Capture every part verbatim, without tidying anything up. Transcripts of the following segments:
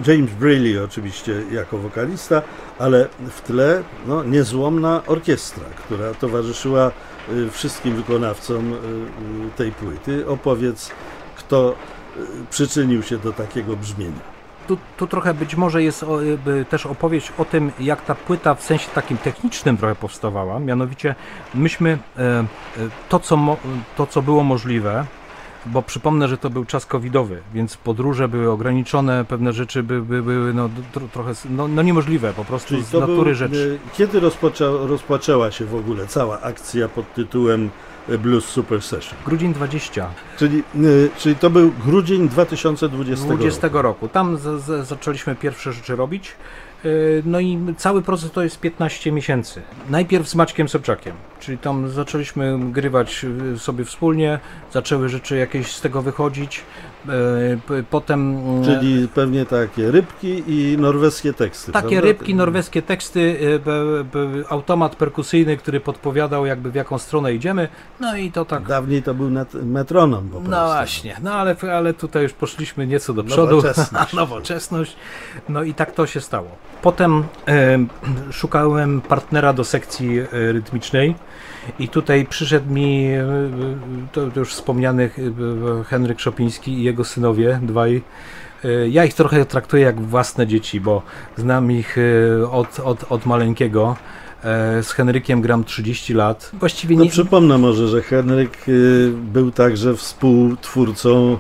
James Braley oczywiście jako wokalista, ale w tle no, niezłomna orkiestra, która towarzyszyła wszystkim wykonawcom tej płyty. Opowiedz, kto przyczynił się do takiego brzmienia. Tu, tu trochę być może jest o, też opowieść o tym, jak ta płyta w sensie takim technicznym trochę powstawała. Mianowicie myśmy e, to, co mo, to, co było możliwe, bo przypomnę, że to był czas covidowy, więc podróże były ograniczone, pewne rzeczy by, by, były no, tro, trochę no, no niemożliwe po prostu. Czyli z natury był, rzeczy. Kiedy rozpoczę, rozpoczęła się w ogóle cała akcja pod tytułem Blues Super Session? Grudzień dwudziesty. Czyli, czyli to był grudzień dwa tysiące dwudziestego roku. roku. Tam z, z, zaczęliśmy pierwsze rzeczy robić. No i cały proces to jest piętnaście miesięcy. Najpierw z Maćkiem Sobczakiem, czyli tam zaczęliśmy grywać sobie wspólnie, zaczęły rzeczy jakieś z tego wychodzić, potem... Czyli pewnie takie rybki i norweskie teksty, Takie prawda? rybki, norweskie teksty, automat perkusyjny, który podpowiadał jakby w jaką stronę idziemy, no i to tak... Dawniej to był metronom po prostu. No właśnie, no ale, ale tutaj już poszliśmy nieco do przodu. Nowoczesność. Nowoczesność. No i tak to się stało. Potem e, szukałem partnera do sekcji e, rytmicznej i tutaj przyszedł mi e, to, to już wspomniany e, Henryk Szopiński i jego synowie, dwaj. E, ja ich trochę traktuję jak własne dzieci, bo znam ich e, od, od, od maleńkiego. E, z Henrykiem gram trzydzieści lat. Właściwie no nie... Przypomnę może, że Henryk y, był także współtwórcą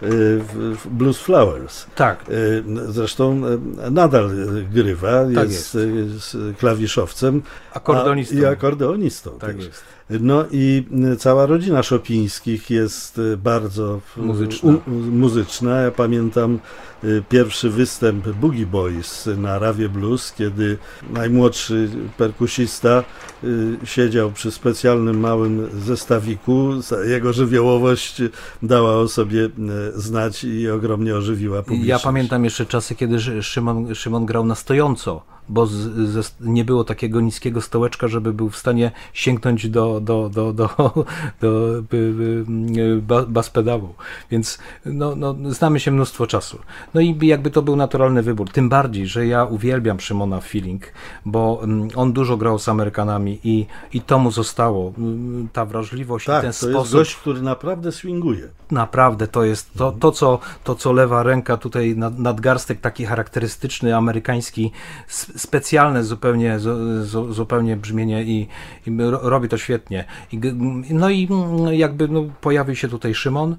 w Blues Flowers. Tak. Zresztą nadal grywa, tak jest, jest. jest klawiszowcem akordeonistą. A, i akordeonistą. Tak jest. No i cała rodzina Szopińskich jest bardzo muzyczna. U, muzyczna. Ja pamiętam pierwszy występ Boogie Boys na Rawie Blues, kiedy najmłodszy perkusista siedział przy specjalnym małym zestawiku. Jego żywiołowość dała o sobie znać i ogromnie ożywiła publiczność. Ja pamiętam jeszcze czasy, kiedy Szymon, Szymon grał na stojąco, bo z, z, nie było takiego niskiego stołeczka, żeby był w stanie sięgnąć do, do, do, do, do by, by, bas pedału. Więc no, no, znamy się mnóstwo czasu. No i jakby to był naturalny wybór. Tym bardziej, że ja uwielbiam Szymona Feeling, bo on dużo grał z Amerykanami i, i to mu zostało. Ta wrażliwość tak, i ten to sposób. Jest gość, który naprawdę swinguje. Naprawdę to jest to, to, co, to co lewa ręka tutaj, nad, nadgarstek taki charakterystyczny, amerykański, specjalne zupełnie, zu, zupełnie brzmienie i, i robi to świetnie. I, no i jakby no, pojawił się tutaj Szymon,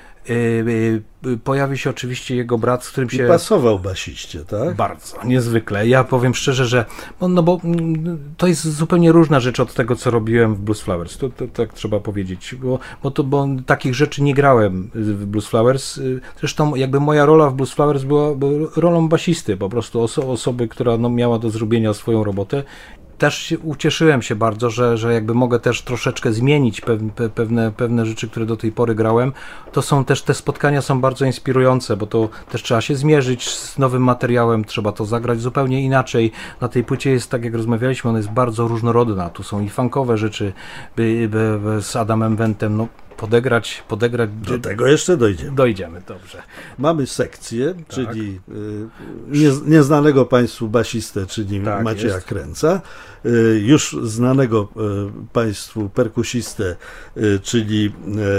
yy, yy, pojawił się oczywiście jego brat, z którym I się... pasował basiście, tak? Bardzo, niezwykle. Ja powiem szczerze, że no, no bo to jest zupełnie różna rzecz od tego, co robiłem w Blues Flowers. To, to tak trzeba powiedzieć, bo, bo, to, bo takich rzeczy nie grałem w Blues Flowers. Zresztą jakby moja rola w Blues Flowers była, była rolą basisty, po prostu oso, osoby, która no, miała do zrobienia swoją robotę. Też się, ucieszyłem się bardzo, że, że jakby mogę też troszeczkę zmienić pe, pewne, pewne rzeczy, które do tej pory grałem. To są też, te spotkania są bardzo inspirujące, bo to też trzeba się zmierzyć z nowym materiałem, trzeba to zagrać zupełnie inaczej. Na tej płycie jest, tak jak rozmawialiśmy, ona jest bardzo różnorodna. Tu są i funkowe rzeczy by, by, by z Adamem Wentem, no podegrać, podegrać. Do tego jeszcze dojdziemy. Dojdziemy, dobrze. Mamy sekcję, tak. czyli y, nie, nieznanego Państwu basistę, czyli tak, Macieja jest. Kręca, y, już znanego y, Państwu perkusistę, y, czyli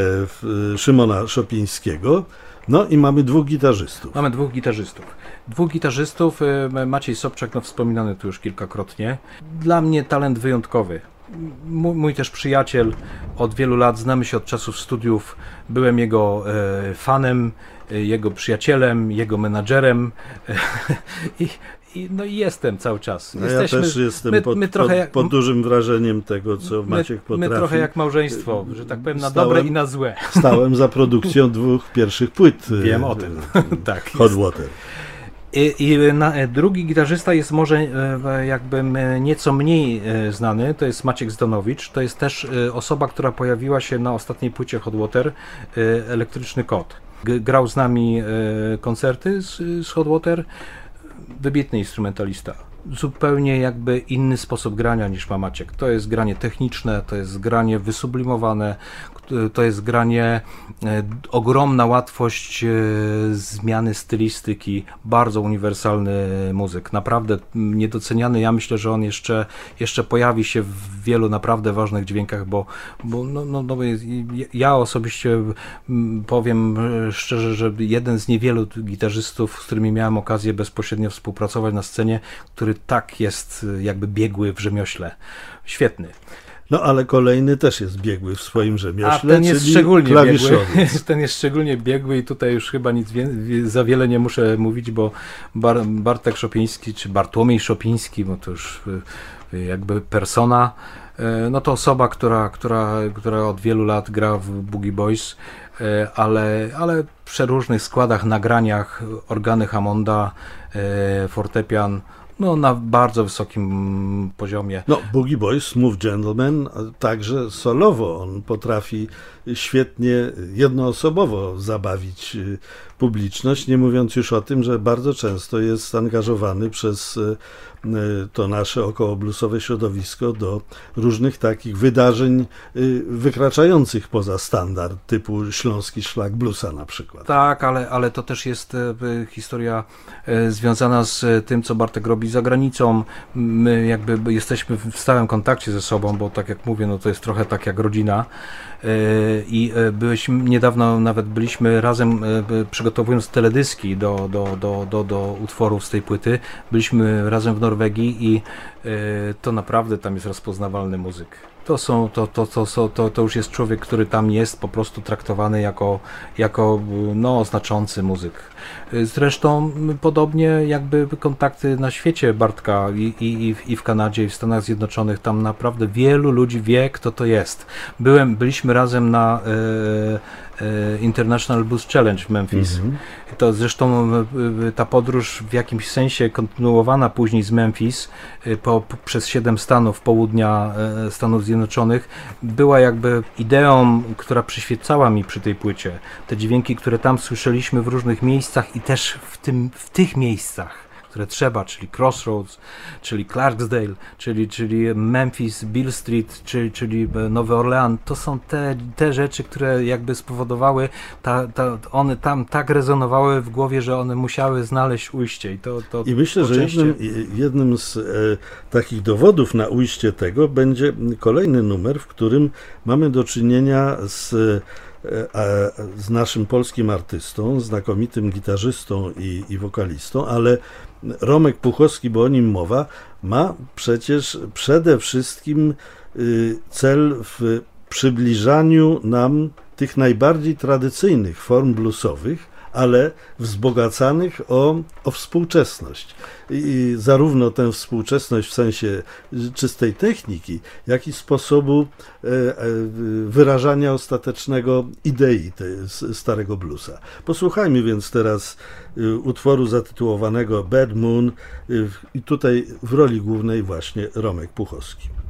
y, Szymona Szopińskiego, no i mamy dwóch gitarzystów. Mamy dwóch gitarzystów. Dwóch gitarzystów, y, Maciej Sobczak, no wspominany tu już kilkakrotnie. Dla mnie talent wyjątkowy. Mój, mój też przyjaciel, od wielu lat, znamy się od czasów studiów, byłem jego e, fanem, e, jego przyjacielem, jego menadżerem e, i, i, no i jestem cały czas. No Jesteśmy, ja też jestem my, pod, my trochę jak, pod, pod dużym wrażeniem tego, co my, Maciek potrafi. My trochę jak małżeństwo, że tak powiem, na stałem, dobre i na złe. Stałem za produkcją dwóch pierwszych płyt. Wiem o tym. tak, Hot Water. I, i na, drugi gitarzysta jest może e, jakby nieco mniej e, znany, to jest Maciek Zdanowicz, to jest też e, osoba, która pojawiła się na ostatniej płycie Hot Water, e, Elektryczny Kot. G, grał z nami e, koncerty z, z Hot Water, wybitny instrumentalista. zupełnie jakby inny sposób grania niż ma Maciek. To jest granie techniczne, to jest granie wysublimowane, to jest granie, e, ogromna łatwość e, zmiany stylistyki, bardzo uniwersalny muzyk, naprawdę niedoceniany. Ja myślę, że on jeszcze, jeszcze pojawi się w wielu naprawdę ważnych dźwiękach, bo, bo no, no, no, ja osobiście powiem szczerze, że jeden z niewielu gitarzystów, z którymi miałem okazję bezpośrednio współpracować na scenie, który tak jest jakby biegły w rzemiośle. Świetny. No ale kolejny też jest biegły w swoim rzemiośle, A ten jest czyli szczególnie biegły. klawiszowiec. Ten jest szczególnie biegły i tutaj już chyba nic wie, za wiele nie muszę mówić, bo Bar, Bartek Szopiński, czy Bartłomiej Szopiński, bo to już jakby persona, no to osoba, która, która, która od wielu lat gra w Boogie Boys, ale, ale w przeróżnych składach, nagraniach, organy Hammonda, fortepian, no na bardzo wysokim poziomie. No, Boogie Boys, Smooth Gentleman, także solowo on potrafi świetnie, jednoosobowo zabawić publiczność, nie mówiąc już o tym, że bardzo często jest angażowany przez to nasze około bluesowe środowisko do różnych takich wydarzeń wykraczających poza standard, typu Śląski Szlak Bluesa na przykład. Tak, ale, ale to też jest historia związana z tym, co Bartek robi za granicą. My jakby jesteśmy w stałym kontakcie ze sobą, bo tak jak mówię, no to jest trochę tak jak rodzina. I byliśmy, niedawno nawet byliśmy razem, przygotowując teledyski do, do, do, do, do utworów z tej płyty, byliśmy razem w Norwegii i to naprawdę tam jest rozpoznawalny muzyk. To, są, to, to, to, to, to, to już jest człowiek, który tam jest po prostu traktowany jako, jako no, znaczący muzyk. Zresztą podobnie jakby kontakty na świecie Bartka i, i, i w Kanadzie i w Stanach Zjednoczonych, tam naprawdę wielu ludzi wie, kto to jest. Byłem, byliśmy razem na e, e, International Blues Challenge w Memphis. Mm-hmm. To zresztą e, ta podróż w jakimś sensie kontynuowana później z Memphis e, po, po, przez siedem stanów południa e, Stanów Zjednoczonych była jakby ideą, która przyświecała mi przy tej płycie. Te dźwięki, które tam słyszeliśmy w różnych miejscach i też w, tym, w tych miejscach, które trzeba, czyli Crossroads, czyli Clarksdale, czyli, czyli Memphis, Beale Street, czyli, czyli Nowy Orlean, to są te, te rzeczy, które jakby spowodowały, ta, ta, one tam tak rezonowały w głowie, że one musiały znaleźć ujście. I, to, to I myślę, że jednym, jednym z e, takich dowodów na ujście tego będzie kolejny numer, w którym mamy do czynienia z z naszym polskim artystą, znakomitym gitarzystą i, i wokalistą, ale Romek Puchowski, bo o nim mowa, ma przecież przede wszystkim cel w przybliżaniu nam tych najbardziej tradycyjnych form bluesowych, ale wzbogacanych o, o współczesność. I zarówno tę współczesność w sensie czystej techniki, jak i sposobu wyrażania ostatecznego idei starego bluesa. Posłuchajmy więc teraz utworu zatytułowanego Bad Moon i tutaj w roli głównej właśnie Romek Puchowski.